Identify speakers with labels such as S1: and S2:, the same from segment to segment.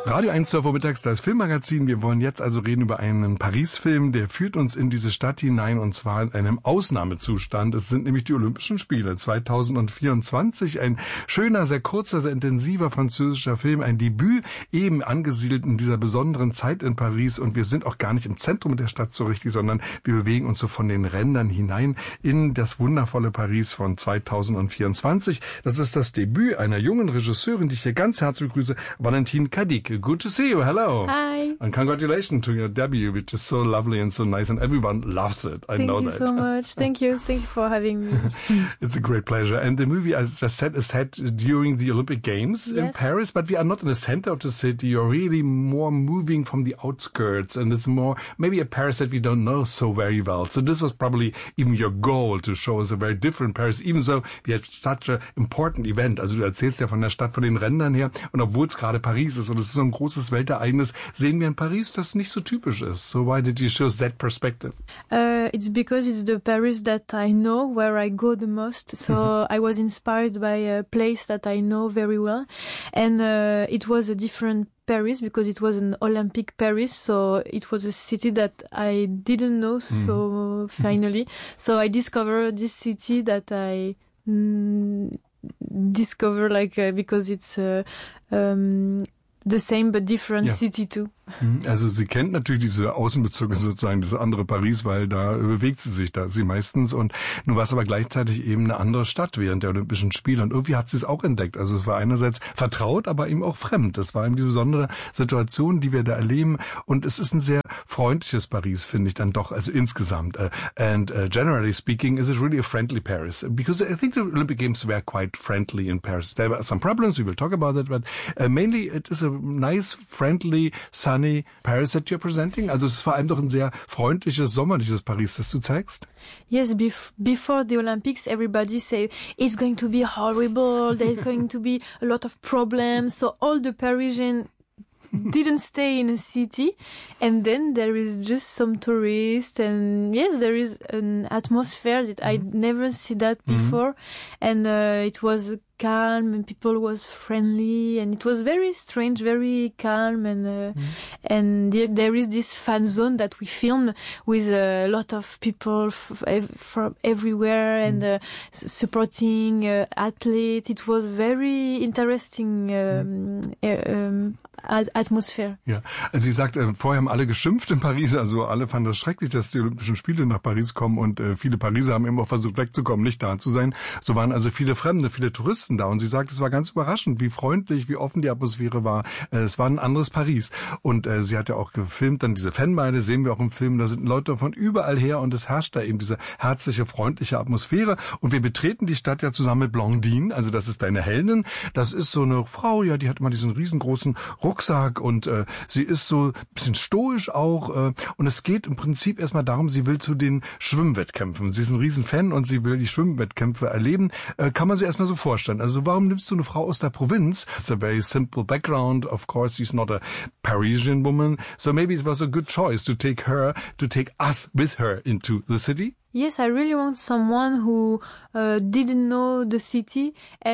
S1: Radio 1 zur Vormittags, das Filmmagazin. Wir wollen jetzt also reden über einen Paris-Film, der führt uns in diese Stadt hinein und zwar in einem Ausnahmezustand. Es sind nämlich die Olympischen Spiele 2024. Ein schöner, sehr kurzer, sehr intensiver französischer Film, ein Debüt, eben angesiedelt in dieser besonderen Zeit in Paris. Und wir sind auch gar nicht im Zentrum der Stadt so richtig, sondern wir bewegen uns so von den Rändern hinein in das wundervolle Paris von 2024. Das ist das Debüt einer jungen Regisseurin, die ich hier ganz herzlich begrüße, Valentine Cadic. Good to see you. Hello.
S2: Hi.
S1: And congratulations to your debut, which is so lovely and so nice, and everyone loves it. I know that.
S2: Thank you so much. Thank you for having me.
S1: It's a great pleasure. And the movie, as just said, is set during the Olympic Games in Paris, but we are not in the center of the city. You're really more moving from the outskirts, and it's more maybe a Paris that we don't know so very well. So this was probably even your goal, to show us a very different Paris, even though we had such an important event. Also du erzählst ja von der Stadt, von den Rändern her, und obwohl es gerade Paris ist und es ist so ein großes Weltereignis, sehen wir in Paris, das nicht so typisch ist. So why did you choose that perspective?
S2: It's because it's the Paris that I know, where I go the most. So I was inspired by a place that I know very well. And it was a different Paris because it was an Olympic Paris. So it was a city that I didn't know so finally. So I discovered this city that I discover because it's the same but different city too.
S1: Also sie kennt natürlich diese Außenbezirke sozusagen, das andere Paris, weil da bewegt sie meistens. Und nun war es aber gleichzeitig eben eine andere Stadt während der Olympischen Spiele. Und irgendwie hat sie es auch entdeckt. Also es war einerseits vertraut, aber eben auch fremd. Das war eben die besondere Situation, die wir da erleben. Und es ist ein sehr freundliches Paris, finde ich dann doch, also insgesamt. And generally speaking, is it really a friendly Paris? Because I think the Olympic Games were quite friendly in Paris. There were some problems, we will talk about that, but mainly it is a nice, friendly, sunny Paris that you're presenting? Also es ist vor allem doch ein sehr freundliches, sommerliches Paris, das du zeigst?
S2: Yes, before the Olympics, everybody said it's going to be horrible, there's going to be a lot of problems, so all the Parisians didn't stay in a city, and then there is just some tourists, and yes, there is an atmosphere that I never see that before, and it was calm and people was friendly and it was very strange, very calm, and there is this fan zone that we film with a lot of people from everywhere and supporting athletes. It was very interesting Atmosphäre.
S1: Ja, also sie sagt, vorher haben alle geschimpft in Paris, also alle fanden das schrecklich, dass die Olympischen Spiele nach Paris kommen und viele Pariser haben eben auch versucht wegzukommen, nicht da zu sein. So waren also viele Fremde, viele Touristen da und sie sagt, es war ganz überraschend, wie freundlich, wie offen die Atmosphäre war. Es war ein anderes Paris und sie hat ja auch gefilmt, dann diese Fanmeile, sehen wir auch im Film, da sind Leute von überall her und es herrscht da eben diese herzliche, freundliche Atmosphäre und wir betreten die Stadt ja zusammen mit Blondine, also das ist deine Heldin, das ist so eine Frau, ja, die hat immer diesen riesengroßen Rucksack und sie ist so ein bisschen stoisch auch und es geht im Prinzip erstmal darum, sie will zu den Schwimmwettkämpfen. Sie ist ein Riesenfan und sie will die Schwimmwettkämpfe erleben. Kann man sich erstmal so vorstellen. Also warum nimmst du eine Frau aus der Provinz? It's a very simple background. Of course, she's not a Parisian woman. So maybe it was a good choice to take us with her into the city.
S2: Yes, I really want someone who didn't know the city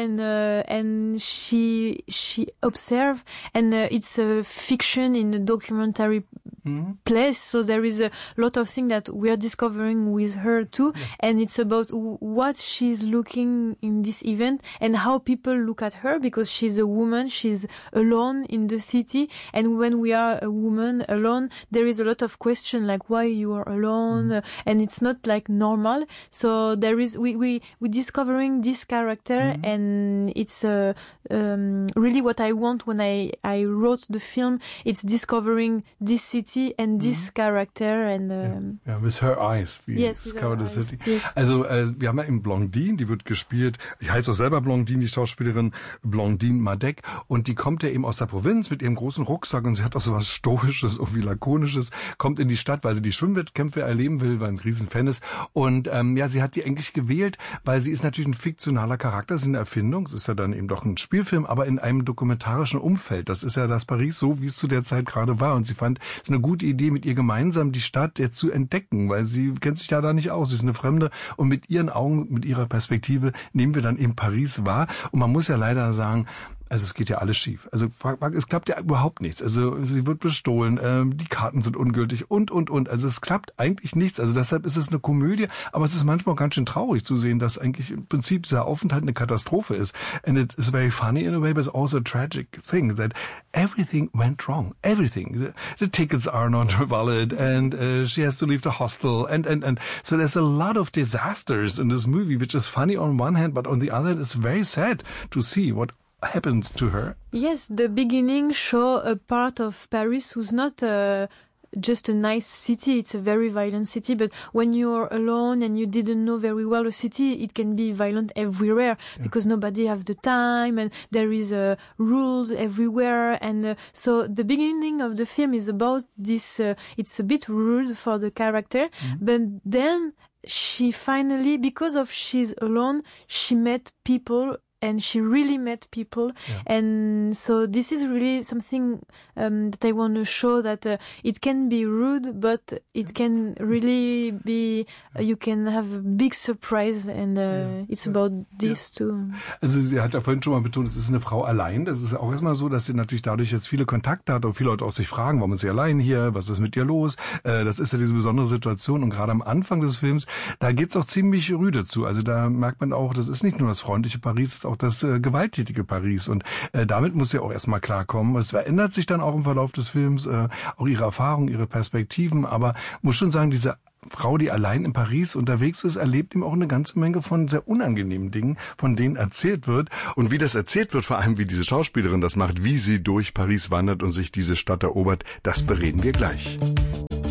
S2: and she observed and it's a fiction in a documentary place, so there is a lot of things that we are discovering with her too, and it's about what she's looking in this event and how people look at her because she's a woman, she's alone in the city, and when we are a woman alone, there is a lot of question like why you are alone, and it's not like normal. So there is we discovering this character, and it's really what I want when I wrote the film. It's discovering this city and this character and
S1: with her eyes we discover the city. Yes. Also wir haben ja eben Blondine, die wird gespielt, ich heiße auch selber Blondine, die Schauspielerin Blondine Madec, und die kommt ja eben aus der Provinz mit ihrem großen Rucksack und sie hat auch so was Stoisches, irgendwie Lakonisches, kommt in die Stadt, weil sie die Schwimmwettkämpfe erleben will, weil sie ein Riesenfan ist und sie hat die eigentlich gewählt, weil sie ist natürlich ein fiktionaler Charakter, es ist eine Erfindung, es ist ja dann eben doch ein Spielfilm, aber in einem dokumentarischen Umfeld. Das ist ja das Paris so, wie es zu der Zeit gerade war, und sie fand, es ist eine gute Idee, mit ihr gemeinsam die Stadt zu entdecken, weil sie kennt sich ja da nicht aus, sie ist eine Fremde und mit ihren Augen, mit ihrer Perspektive nehmen wir dann eben Paris wahr. Und man muss ja leider sagen, Also es geht ja alles schief. Also es klappt ja überhaupt nichts. Also sie wird bestohlen, die Karten sind ungültig und. Also es klappt eigentlich nichts. Also deshalb ist es eine Komödie, aber es ist manchmal auch ganz schön traurig zu sehen, dass eigentlich im Prinzip dieser Aufenthalt eine Katastrophe ist. And it is very funny in a way, but it's also a tragic thing that everything went wrong. Everything. The tickets are not valid and she has to leave the hostel and so there's a lot of disasters in this movie, which is funny on one hand, but on the other it's very sad to see what happens to her.
S2: Yes, the beginning show a part of Paris who's not just a nice city. It's a very violent city, but when you're alone and you didn't know very well a city, it can be violent everywhere because nobody has the time and there is rules everywhere. And so the beginning of the film is about this. It's a bit rude for the character, but then she finally, because of she's alone, she met people. And she really met people. Yeah. And so this is really something that I want to show that it can be rude, but it can really be, you can have a big surprise and it's about this too.
S1: Also sie hat ja vorhin schon mal betont, es ist eine Frau allein. Das ist ja auch erstmal so, dass sie natürlich dadurch jetzt viele Kontakte hat und viele Leute auch sich fragen, warum ist sie allein hier, was ist mit ihr los? Das ist ja diese besondere Situation und gerade am Anfang des Films, da geht's auch ziemlich rüde zu. Also da merkt man auch, das ist nicht nur das freundliche Paris, es ist auch das gewalttätige Paris und damit muss sie auch erstmal klarkommen. Es verändert sich dann auch im Verlauf des Films, auch ihre Erfahrungen, ihre Perspektiven, aber muss schon sagen, diese Frau, die allein in Paris unterwegs ist, erlebt eben auch eine ganze Menge von sehr unangenehmen Dingen, von denen erzählt wird. Und wie das erzählt wird, vor allem wie diese Schauspielerin das macht, wie sie durch Paris wandert und sich diese Stadt erobert, das bereden wir gleich.